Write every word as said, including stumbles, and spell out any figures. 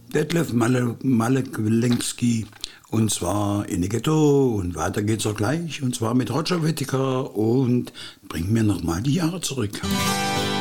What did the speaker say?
Detlef Male- Malek-Wilenski. Und zwar in die Ghetto und weiter geht's auch gleich. Und zwar mit Roger Whittaker und bring mir nochmal die Jahre zurück.